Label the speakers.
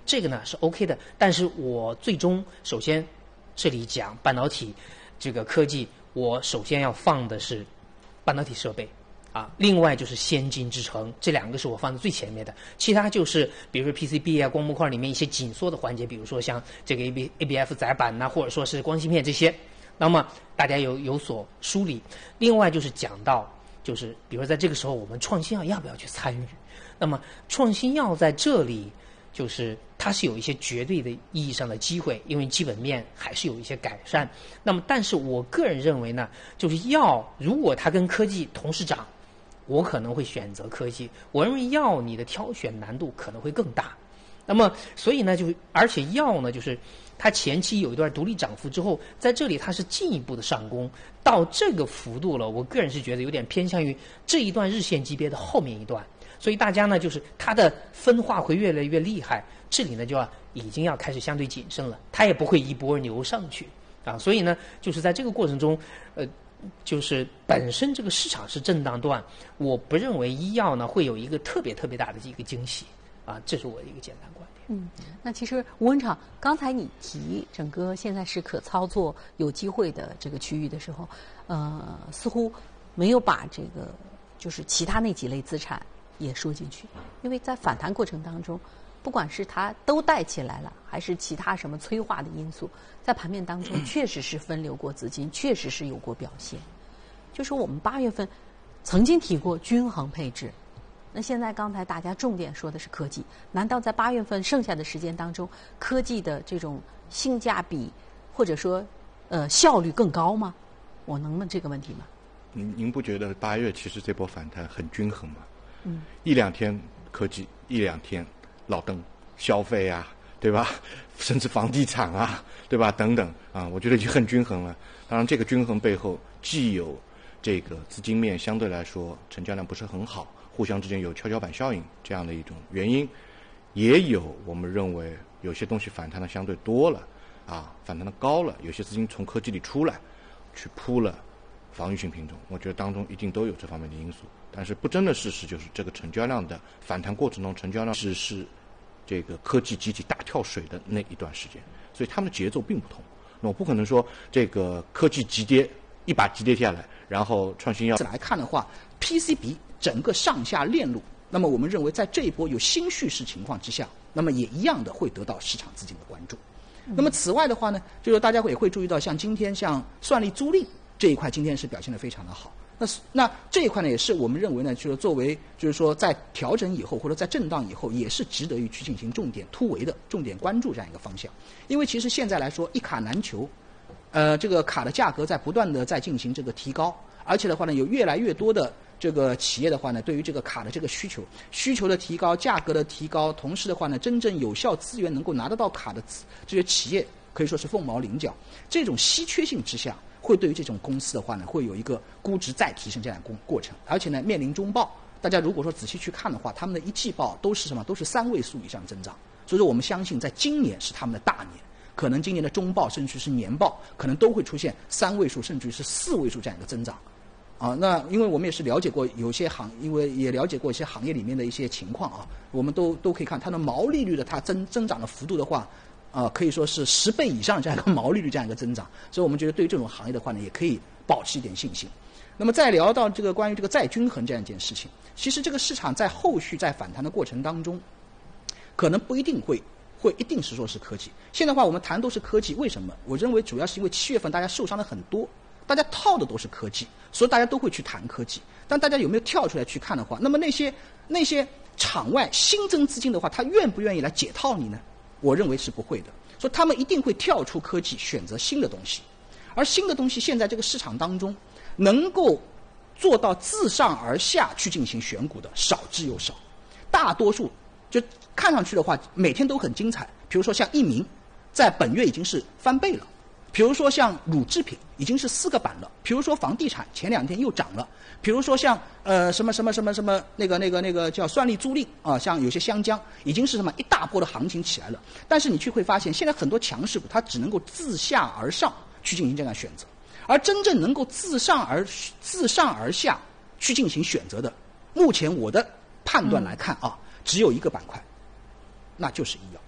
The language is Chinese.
Speaker 1: 这个呢是 OK 的。但是我最终首先这里讲半导体这个科技，我首先要放的是半导体设备。另外就是先进制程，这两个是我放在最前面的，其他就是比如说 PCB 啊、光模块里面一些紧缩的环节，比如说像这个 ABF 载板呐、或者说是光芯片这些，那么大家有所梳理。另外就是讲到，就是比如说在这个时候我们创新药要不要去参与？那么创新药在这里就是它是有一些绝对的意义上的机会，因为基本面还是有一些改善。那么但是我个人认为呢，就是药如果它跟科技同时涨，我可能会选择科技。我认为药你的挑选难度可能会更大。那么所以呢，而且药呢，就是它前期有一段独立涨幅之后，在这里它是进一步的上攻到这个幅度了。我个人是觉得有点偏向于这一段日线级别的后面一段，所以大家呢就是它的分化会越来越厉害。这里呢已经要开始相对谨慎了，它也不会一波牛上去所以呢，就是在这个过程中，就是本身这个市场是震荡段，我不认为医药呢会有一个特别大的一个惊喜这是我的一个简单观点。
Speaker 2: 那其实吴文厂，刚才你提整个现在是可操作、有机会的这个区域的时候，似乎没有把这个就是其他那几类资产也说进去，因为在反弹过程当中，不管是它都带起来了，还是其他什么催化的因素，在盘面当中确实是分流过资金，确实是有过表现。就是我们8月份曾经提过均衡配置，那现在刚才大家重点说的是科技，难道在8月份剩下的时间当中，科技的这种性价比或者说效率更高吗？我能问这个问题吗？
Speaker 3: 您不觉得8月其实这波反弹很均衡吗？一两天科技，一两天老登消费啊，对吧？甚至房地产啊，对吧？等等我觉得已经很均衡了。当然，这个均衡背后既有这个资金面相对来说成交量不是很好，互相之间有跷跷板效应这样的一种原因，也有我们认为有些东西反弹的相对多了反弹的高了，有些资金从科技里出来去铺了防御性品种，我觉得当中一定都有这方面的因素。但是不争的事实就是这个成交量的反弹过程中，成交量是这个科技集体大跳水的那一段时间，所以他们的节奏并不同。那我不可能说这个科技急跌一把急跌下来，然后创新药
Speaker 4: 来看的话 ，PCB 整个上下链路，那么我们认为在这一波有新叙事情况之下，那么也一样的会得到市场资金的关注。那么此外的话呢，就是大家也会注意到，像今天像算力租赁这一块，今天是表现得非常的好。那这一块呢，也是我们认为呢，就是作为就是说在调整以后或者在震荡以后，也是值得于去进行重点突围的、重点关注这样一个方向。因为其实现在来说，一卡难求，这个卡的价格在不断的在进行这个提高，而且的话呢，有越来越多的这个企业的话呢，对于这个卡的这个需求的提高、价格的提高，同时的话呢，真正有效资源能够拿得到卡的这些企业可以说是凤毛麟角。这种稀缺性之下，会对于这种公司的话呢，会有一个估值再提升这样的过程，而且呢，面临中报，大家如果说仔细去看的话，他们的一季报都是什么？都是3位数以上增长。所以说，我们相信在今年是他们的大年，可能今年的中报甚至是年报，可能都会出现3位数甚至是4位数这样一个增长。那因为我们也是了解过有些因为也了解过一些行业里面的一些情况我们都可以看它的毛利率的它增长的幅度的话。可以说是10倍以上这样一个毛利率这样一个增长，所以我们觉得对于这种行业的话呢，也可以保持一点信心。那么再聊到这个关于这个再均衡这样一件事情，其实这个市场在后续在反弹的过程当中，可能不一定会一定是说是科技。现在的话我们谈都是科技，为什么？我认为主要是因为7月份大家受伤的很多，大家套的都是科技，所以大家都会去谈科技。但大家有没有跳出来去看的话，那么那些场外新增资金的话，他愿不愿意来解套你呢？我认为是不会的，所以他们一定会跳出科技，选择新的东西。而新的东西现在这个市场当中，能够做到自上而下去进行选股的少之又少，大多数就看上去的话，每天都很精彩。比如说像一鸣，在本月已经是翻倍了；比如说像乳制品，已经是4个板了；比如说房地产，前2天又涨了；比如说像什么那个叫算力租赁像有些湘江已经是什么一大波的行情起来了。但是你却会发现，现在很多强势股它只能够自下而上去进行这样选择，而真正能够自上而下去进行选择的，目前我的判断来看只有一个板块，那就是医药。